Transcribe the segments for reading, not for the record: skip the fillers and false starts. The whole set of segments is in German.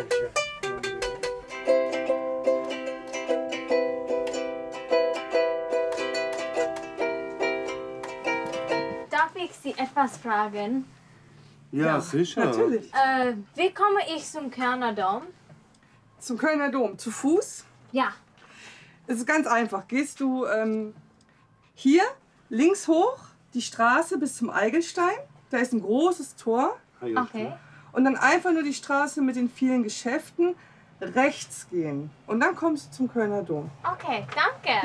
Darf ich Sie etwas fragen? Ja, sicher. Natürlich. Wie komme ich zum Kölner Dom? Zum Kölner Dom. Zu Fuß? Ja. Es ist ganz einfach. Gehst du hier links hoch die Straße bis zum Eigelstein. Da ist ein großes Tor. Okay. Und dann einfach nur die Straße mit den vielen Geschäften rechts gehen. Und dann kommst du zum Kölner Dom. Okay, danke.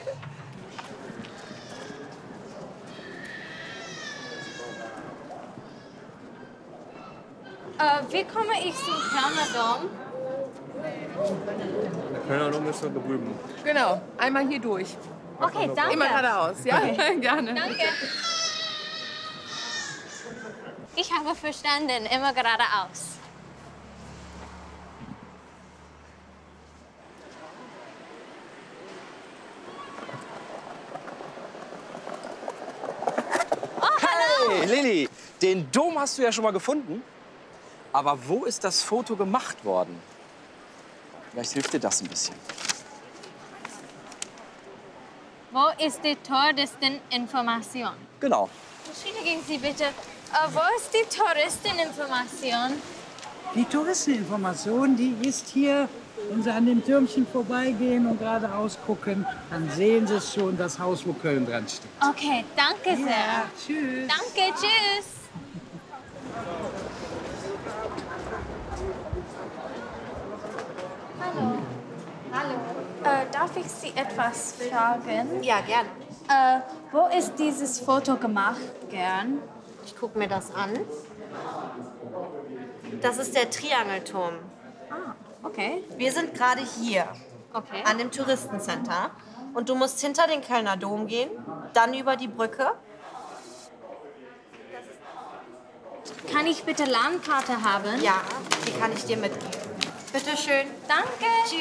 Wie komme ich zum Kölner Dom? Der Kölner Dom ist da drüben. Genau, einmal hier durch. Okay, danke. Immer geradeaus, ja? Okay. Gerne. Danke. Ich habe verstanden, immer geradeaus. Hey, Lilly, den Dom hast du ja schon mal gefunden. Aber wo ist das Foto gemacht worden? Vielleicht hilft dir das ein bisschen. Wo ist die Touristeninformation? Genau. Entschuldigen Sie bitte, wo ist die Touristeninformation? Die Touristeninformation, die ist hier, wenn Sie an dem Türmchen vorbeigehen und geradeaus gucken, dann sehen Sie schon das Haus, wo Köln dran steht. Okay, danke sehr. Ja, tschüss. Danke, tschüss. Hallo. Hallo. Darf ich Sie etwas fragen? Ja, gern. Wo ist dieses Foto gemacht, gern? Ich gucke mir das an. Das ist der Triangelturm. Ah, okay. Wir sind gerade hier Okay. an dem Touristencenter. Und du musst hinter den Kölner Dom gehen, dann über die Brücke. Kann ich bitte Landkarte haben? Ja, die kann ich dir mitgeben. Bitte schön. Danke. Tschüss.